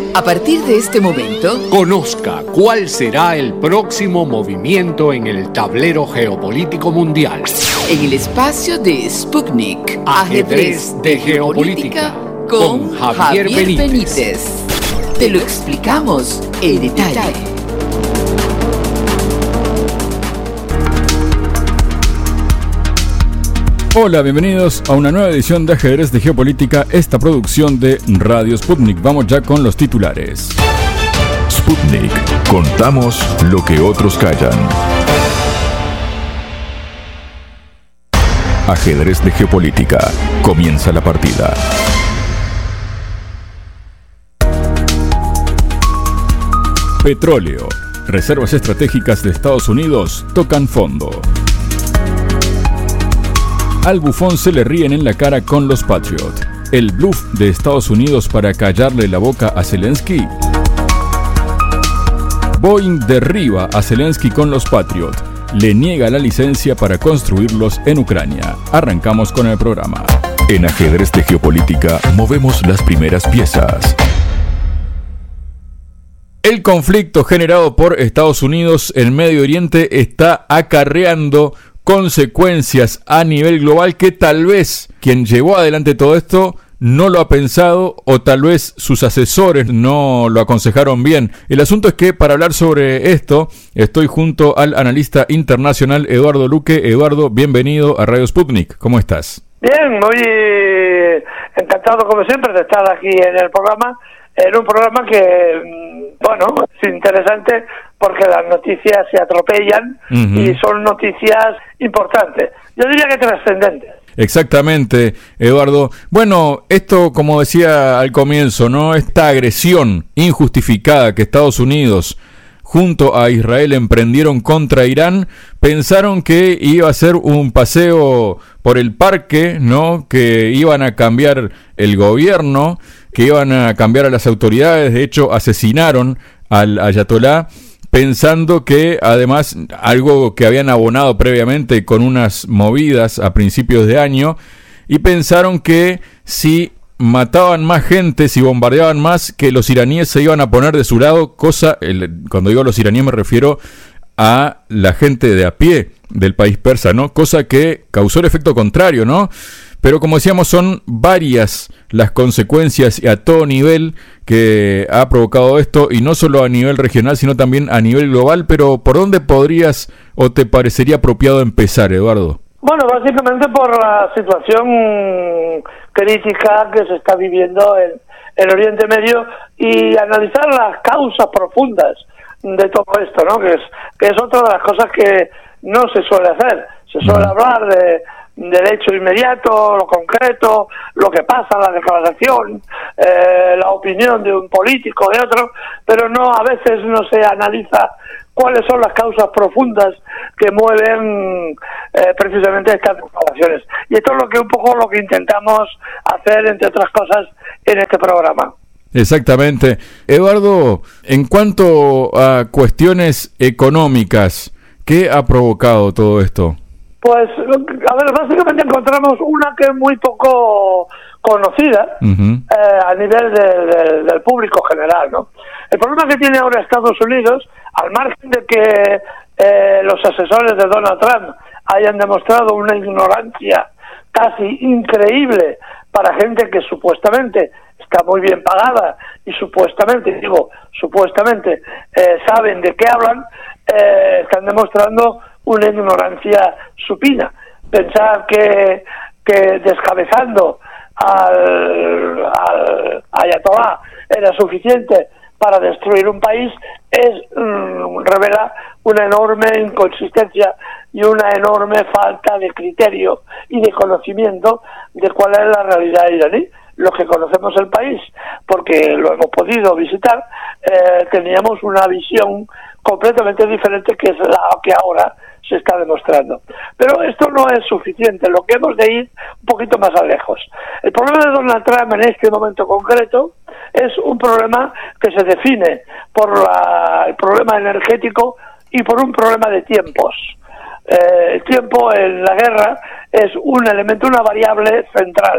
A partir de este momento, conozca cuál será el próximo movimiento en el tablero geopolítico mundial. En el espacio de Sputnik, Ajedrez de Geopolítica, con Javier Benítez. Te lo explicamos en detalle. Hola, bienvenidos a una nueva edición de Ajedrez de Geopolítica, esta producción de Radio Sputnik. Vamos ya con los titulares. Sputnik. Contamos lo que otros callan. Ajedrez de Geopolítica. Comienza la partida. Petróleo. Reservas estratégicas de Estados Unidos tocan fondo. Al bufón se le ríen en la cara con los Patriot. El bluff de Estados Unidos para callarle la boca a Zelensky. Boeing derriba a Zelensky con los Patriot. Le niega la licencia para construirlos en Ucrania. Arrancamos con el programa. En Ajedrez de Geopolítica movemos las primeras piezas. El conflicto generado por Estados Unidos en Medio Oriente está acarreando consecuencias a nivel global que tal vez quien llevó adelante todo esto no lo ha pensado o tal vez sus asesores no lo aconsejaron bien. El asunto es que para hablar sobre esto estoy junto al analista internacional Eduardo Luque. Eduardo, bienvenido a Radio Sputnik. ¿Cómo estás? Bien, muy encantado como siempre de estar aquí en el programa, en un programa que, bueno, es interesante porque las noticias se atropellan y son noticias importantes. Yo diría que trascendentes. Exactamente, Eduardo. Bueno, esto, como decía al comienzo, ¿no? Esta agresión injustificada que Estados Unidos junto a Israel emprendieron contra Irán, pensaron que iba a ser un paseo por el parque, ¿no? Que iban a cambiar el gobierno, que iban a cambiar a las autoridades. De hecho, asesinaron al ayatolá, pensando que además algo que habían abonado previamente con unas movidas a principios de año, y pensaron que si mataban más gente, si bombardeaban más, que los iraníes se iban a poner de su lado, cuando digo los iraníes me refiero a la gente de a pie del país persa, ¿no? Cosa que causó el efecto contrario, ¿no? Pero como decíamos, son varias las consecuencias y a todo nivel que ha provocado esto, y no solo a nivel regional, sino también a nivel global. Pero ¿por dónde podrías o te parecería apropiado empezar, Eduardo? Bueno, básicamente por la situación crítica que se está viviendo en el Oriente Medio y analizar las causas profundas de todo esto, ¿no? Que es otra de las cosas que no se suele hacer. Se suele hablar del hecho inmediato, lo concreto, lo que pasa, la declaración, la opinión de un político, de otro, pero a veces no se analiza cuáles son las causas profundas que mueven precisamente estas declaraciones. Y esto es un poco lo que intentamos hacer, entre otras cosas, en este programa. Exactamente. Eduardo, en cuanto a cuestiones económicas, ¿qué ha provocado todo esto? Pues, a ver, básicamente encontramos una que es muy poco conocida a nivel del público general, ¿no? El problema que tiene ahora Estados Unidos, al margen de que los asesores de Donald Trump hayan demostrado una ignorancia casi increíble para gente que supuestamente está muy bien pagada y supuestamente saben de qué hablan, están demostrando una ignorancia supina. Pensar que descabezando al ayatolá era suficiente para destruir un país revela una enorme inconsistencia y una enorme falta de criterio y de conocimiento de cuál es la realidad iraní. Los que conocemos el país, porque lo hemos podido visitar, teníamos una visión completamente diferente que es la que ahora se está demostrando. Pero esto no es suficiente, lo que hemos de ir un poquito más lejos. El problema de Donald Trump en este momento concreto es un problema que se define por el problema energético y por un problema de tiempos. El tiempo en la guerra es un elemento, una variable central.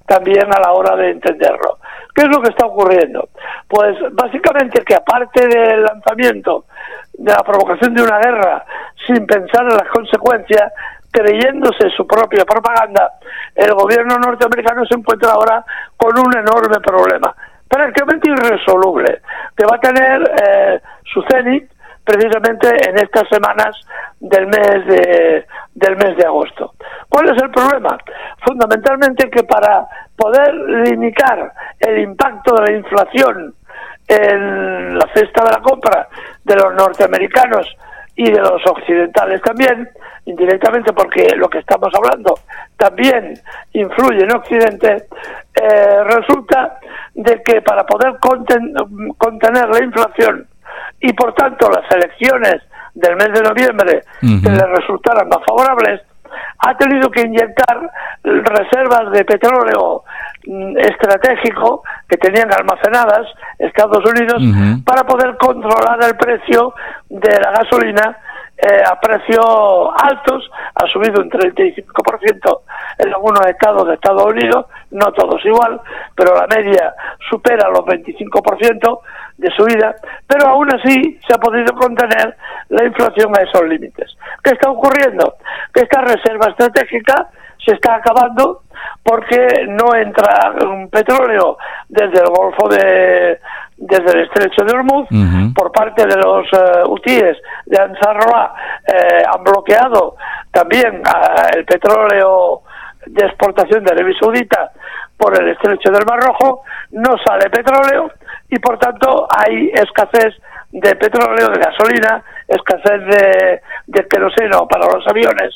también a la hora de entenderlo. ¿Qué es lo que está ocurriendo? Pues básicamente que aparte del lanzamiento, de la provocación de una guerra, sin pensar en las consecuencias, creyéndose su propia propaganda, el gobierno norteamericano se encuentra ahora con un enorme problema, prácticamente irresoluble, que va a tener su cenit precisamente en estas semanas del mes de agosto. ¿Cuál es el problema? Fundamentalmente que para poder limitar el impacto de la inflación en la cesta de la compra de los norteamericanos y de los occidentales también, indirectamente porque lo que estamos hablando también influye en Occidente, resulta de que para poder contener la inflación y por tanto las elecciones del mes de noviembre que le resultaran más favorables, ha tenido que inyectar reservas de petróleo estratégico que tenían almacenadas Estados Unidos para poder controlar el precio de la gasolina a precios altos. Ha subido un 35% en algunos estados de Estados Unidos, no todos igual, pero la media supera los 25% de subida, pero aún así se ha podido contener la inflación a esos límites. ¿Qué está ocurriendo? Que esta reserva estratégica se está acabando porque no entra un petróleo desde el Golfo desde el Estrecho de Hormuz. Por parte de los hutíes de Ansarullah han bloqueado también el petróleo de exportación de Arabia Saudita por el Estrecho del Mar Rojo, no sale petróleo y por tanto hay escasez de petróleo, de gasolina, escasez de queroseno para los aviones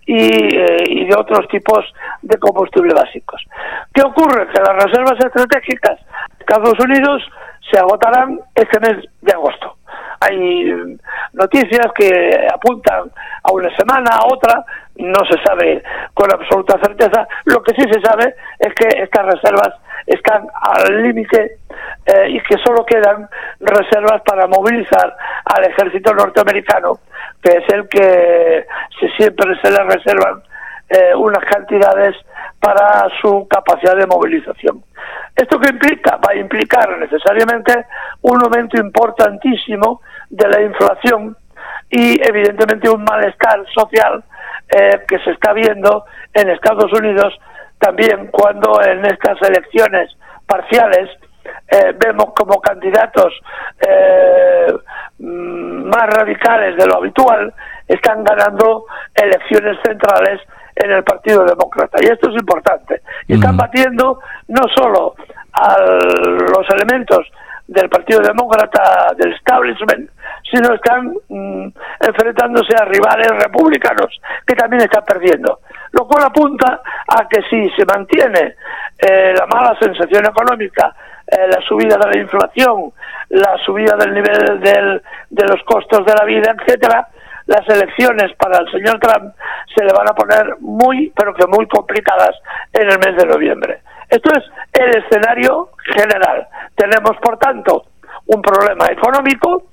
y de otros tipos de combustible básicos. ¿Qué ocurre? Que las reservas estratégicas de Estados Unidos se agotarán este mes de agosto. Hay noticias que apuntan a una semana, a otra, no se sabe con absoluta certeza. Lo que sí se sabe es que estas reservas están al límite y que solo quedan reservas para movilizar al ejército norteamericano, que es el que siempre se le reservan unas cantidades para su capacidad de movilización. ¿Esto qué implica? Va a implicar necesariamente un aumento importantísimo de la inflación y evidentemente un malestar social que se está viendo en Estados Unidos también cuando en estas elecciones parciales vemos como candidatos más radicales de lo habitual están ganando elecciones centrales en el Partido Demócrata, y esto es importante. Y están batiendo no solo a los elementos del Partido Demócrata, del establishment, sino están enfrentándose a rivales republicanos que también están perdiendo, lo cual apunta a que si se mantiene la mala sensación económica, la subida de la inflación, la subida del nivel de los costos de la vida, etcétera, las elecciones para el señor Trump se le van a poner muy, pero que muy complicadas en el mes de noviembre. Esto es el escenario general. Tenemos, por tanto, un problema económico,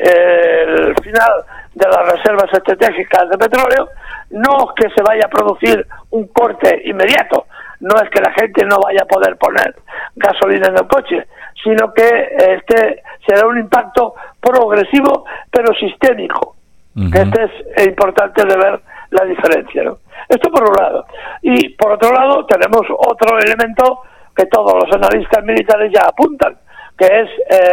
el final de las reservas estratégicas de petróleo. No es que se vaya a producir un corte inmediato, no es que la gente no vaya a poder poner gasolina en el coche, sino que este será un impacto progresivo, pero sistémico. Es importante de ver la diferencia, ¿no? Esto por un lado. Y por otro lado tenemos otro elemento que todos los analistas militares ya apuntan, que es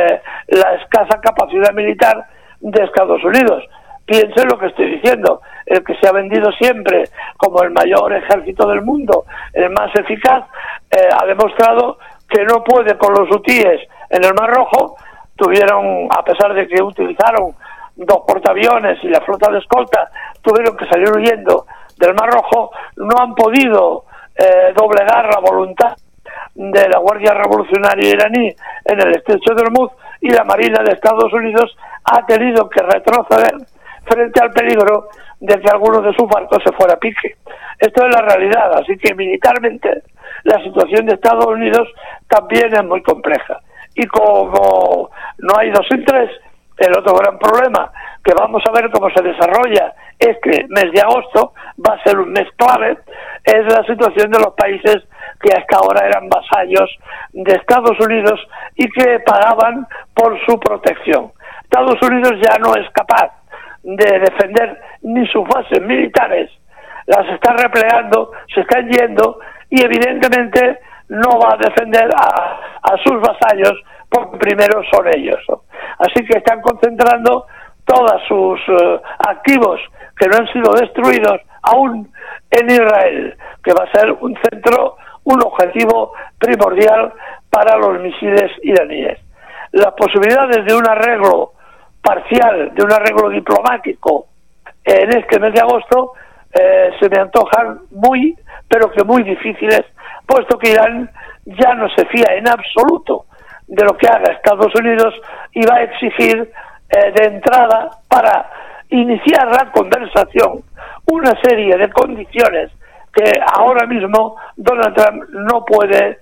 la escasa capacidad militar de Estados Unidos. Piensen lo que estoy diciendo: el que se ha vendido siempre como el mayor ejército del mundo, el más eficaz, ha demostrado que no puede con los hutíes en el Mar Rojo. Tuvieron, a pesar de que utilizaron 2 portaaviones y la flota de escolta, tuvieron que salir huyendo del Mar Rojo, no han podido doblegar la voluntad de la Guardia Revolucionaria iraní en el Estrecho de Hormuz, y la Marina de Estados Unidos ha tenido que retroceder frente al peligro de que alguno de sus barcos se fuera a pique. Esto es la realidad, así que militarmente la situación de Estados Unidos también es muy compleja. Y como no hay 2 sin 3, el otro gran problema que vamos a ver cómo se desarrolla este mes de agosto, va a ser un mes clave, es la situación de los países que hasta ahora eran vasallos de Estados Unidos y que pagaban por su protección. Estados Unidos ya no es capaz de defender ni sus bases militares, las está replegando, se están yendo y evidentemente no va a defender a sus vasallos porque primero son ellos, ¿no? Así que están concentrando todos sus activos que no han sido destruidos aún en Israel, que va a ser un centro, un objetivo primordial para los misiles iraníes. Las posibilidades de un arreglo parcial, de un arreglo diplomático en este mes de agosto se me antojan muy, pero que muy difíciles, puesto que Irán ya no se fía en absoluto de lo que haga Estados Unidos y va a exigir de entrada, para iniciar la conversación, una serie de condiciones que ahora mismo Donald Trump no puede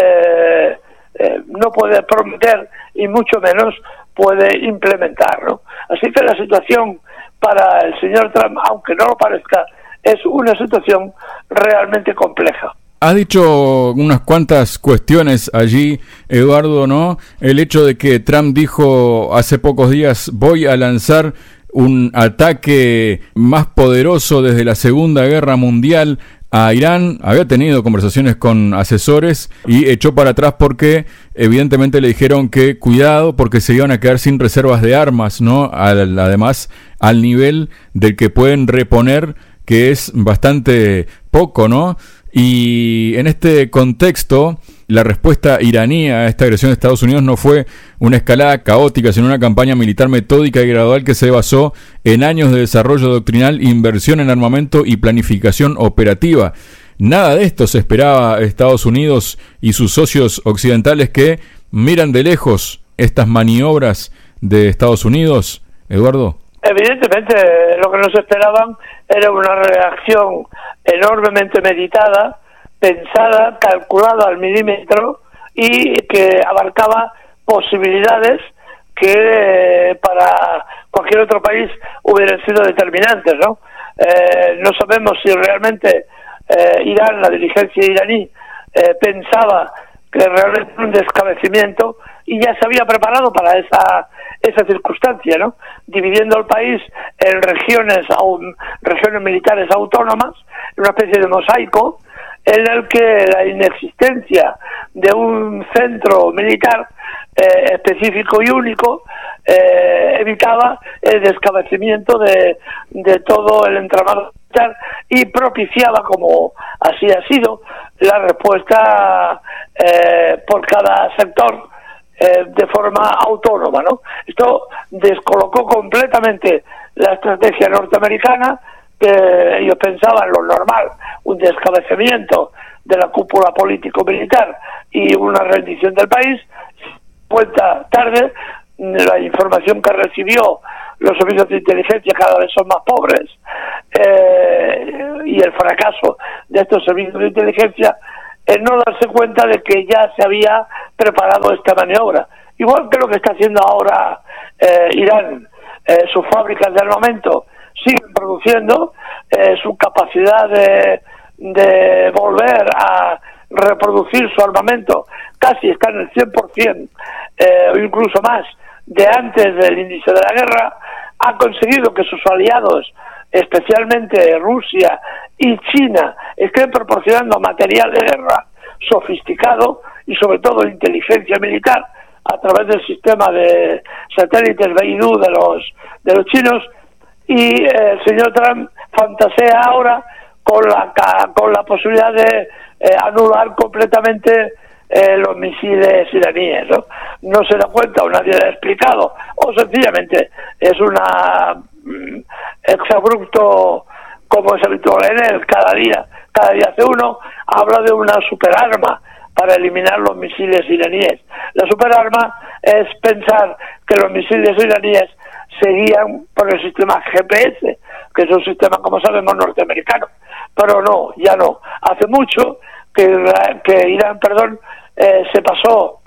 prometer y mucho menos puede implementar, ¿no? Así que la situación para el señor Trump, aunque no lo parezca, es una situación realmente compleja. Ha dicho unas cuantas cuestiones allí, Eduardo, ¿no? El hecho de que Trump dijo hace pocos días: voy a lanzar un ataque más poderoso desde la Segunda Guerra Mundial a Irán. Había tenido conversaciones con asesores y echó para atrás porque evidentemente le dijeron que cuidado porque se iban a quedar sin reservas de armas, ¿no? Además, al nivel del que pueden reponer, que es bastante poco, ¿no? Y en este contexto, la respuesta iraní a esta agresión de Estados Unidos no fue una escalada caótica, sino una campaña militar metódica y gradual que se basó en años de desarrollo doctrinal, inversión en armamento y planificación operativa. Nada de esto se esperaba Estados Unidos y sus socios occidentales, que miran de lejos estas maniobras de Estados Unidos, Eduardo. Evidentemente, lo que nos esperaban era una reacción enormemente meditada, pensada, calculada al milímetro y que abarcaba posibilidades que para cualquier otro país hubieran sido determinantes, ¿no? No sabemos si realmente Irán, la dirigencia iraní, pensaba que realmente un descabecimiento y ya se había preparado para esa circunstancia, ¿no? Dividiendo el país en regiones militares autónomas, en una especie de mosaico, en el que la inexistencia de un centro militar específico y único evitaba el descabecimiento de todo el entramado militar y propiciaba, como así ha sido, la respuesta por cada sector de forma autónoma, ¿no? Esto descolocó completamente la estrategia norteamericana, que ellos pensaban lo normal, un descabezamiento de la cúpula político-militar y una rendición del país. Cuenta tarde, la información que recibió los servicios de inteligencia cada vez son más pobres, y el fracaso de estos servicios de inteligencia en no darse cuenta de que ya se había preparado esta maniobra. Igual que lo que está haciendo ahora Irán, sus fábricas de armamento siguen produciendo, su capacidad de volver a reproducir su armamento casi está en el 100%, o incluso más, de antes del inicio de la guerra. Ha conseguido que sus aliados, especialmente Rusia y China, estén proporcionando material de guerra sofisticado y sobre todo inteligencia militar a través del sistema de satélites Beidou de los chinos, y el señor Trump fantasea ahora con la posibilidad de anular completamente los misiles iraníes, ¿no? No se da cuenta o nadie le ha explicado, o sencillamente es una exabrupto, como es habitual en él. Cada día hace uno, habla de una superarma para eliminar los misiles iraníes. La superarma es pensar que los misiles iraníes se guían por el sistema GPS, que es un sistema, como sabemos, norteamericano. Pero no, ya no. Hace mucho que Irán, se pasó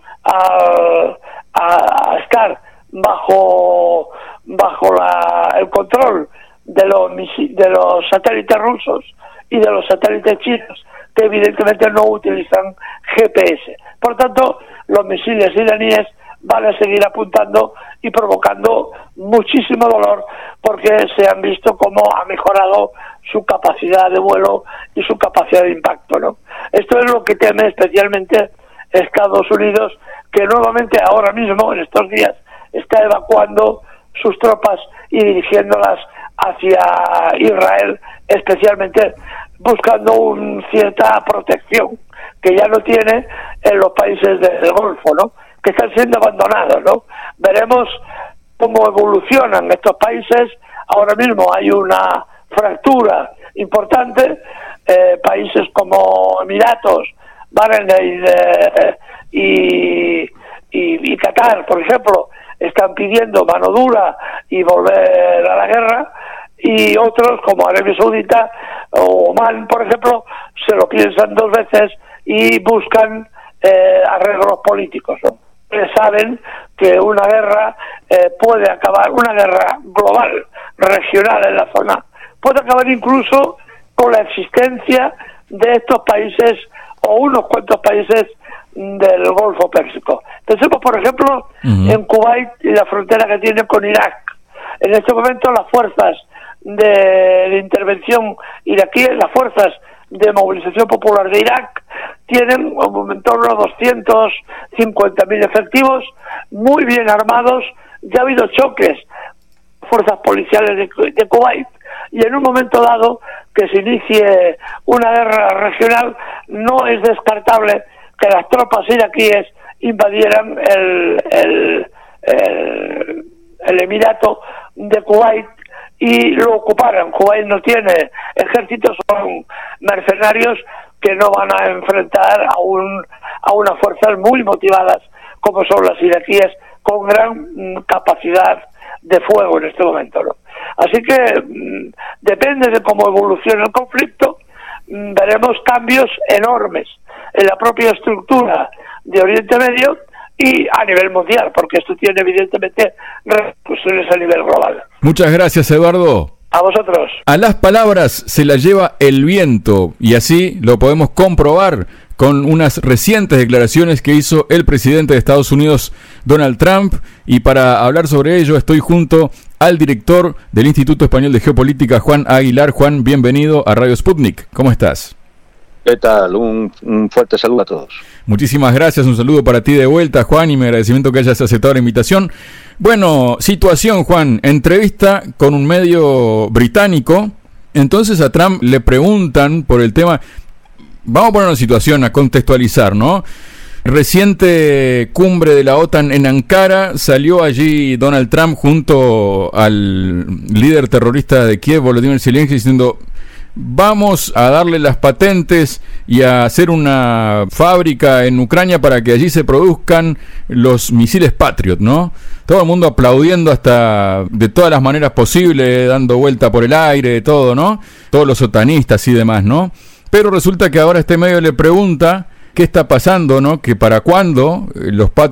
a estar bajo el control de los satélites rusos y de los satélites chinos, que evidentemente no utilizan GPS. Por tanto, los misiles iraníes van a seguir apuntando y provocando muchísimo dolor, porque se han visto cómo ha mejorado su capacidad de vuelo y su capacidad de impacto, ¿no? Esto es lo que teme especialmente Estados Unidos, que nuevamente ahora mismo, en estos días, está evacuando sus tropas y dirigiéndolas hacia Israel, especialmente buscando una cierta protección que ya no tiene en los países del Golfo, ¿no?, que están siendo abandonados, ¿no? Veremos cómo evolucionan estos países. Ahora mismo hay una fractura importante. Países como Emiratos, Bahrein y Qatar, por ejemplo, están pidiendo mano dura y volver a la guerra, y otros como Arabia Saudita o Omán, por ejemplo, se lo piensan dos veces y buscan arreglos políticos, ¿no? Saben que una guerra puede acabar, una guerra global, regional en la zona, puede acabar incluso con la existencia de estos países o unos cuantos países del Golfo Pérsico. Pensemos, por ejemplo, en Kuwait y la frontera que tiene con Irak. En este momento las fuerzas de intervención iraquíes, las fuerzas de movilización popular de Irak, tienen en torno a 250.000 efectivos, muy bien armados. Ya ha habido choques, fuerzas policiales de Kuwait, y en un momento dado que se inicie una guerra regional, no es descartable que las tropas iraquíes invadieran el Emirato de Kuwait y lo ocuparan. Kuwait no tiene ejército, son mercenarios que no van a enfrentar a unas fuerzas muy motivadas como son las iraquíes, con gran capacidad de fuego en este momento, ¿no? Así que depende de cómo evolucione el conflicto, veremos cambios enormes en la propia estructura de Oriente Medio y a nivel mundial, porque esto tiene evidentemente repercusiones a nivel global. Muchas gracias, Eduardo. A vosotros. A las palabras se las lleva el viento, y así lo podemos comprobar con unas recientes declaraciones que hizo el presidente de Estados Unidos, Donald Trump. Y para hablar sobre ello estoy junto al director del Instituto Español de Geopolítica, Juan Aguilar. Juan, bienvenido a Radio Sputnik. ¿Cómo estás? ¿Qué tal? Un fuerte saludo a todos. Muchísimas gracias, un saludo para ti de vuelta, Juan, y mi agradecimiento que hayas aceptado la invitación. Bueno, situación, Juan, entrevista con un medio británico. Entonces a Trump le preguntan por el tema. Vamos a poner una situación, a contextualizar, ¿no? Reciente cumbre de la OTAN en Ankara, salió allí Donald Trump junto al líder terrorista de Kiev, Volodymyr Zelensky, diciendo: vamos a darle las patentes y a hacer una fábrica en Ucrania para que allí se produzcan los misiles Patriot, ¿no? Todo el mundo aplaudiendo hasta de todas las maneras posibles, dando vuelta por el aire, todo, ¿no? Todos los otanistas y demás, ¿no? Pero resulta que ahora este medio le pregunta qué está pasando, ¿no? Que para cuándo los Patriot